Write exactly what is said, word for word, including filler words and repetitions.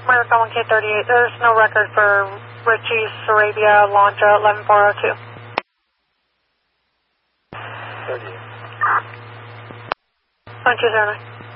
America one K thirty-eight. There's no record for Richie Sarabia Launcha eleven four oh two. thirty-eight. one two zero nine.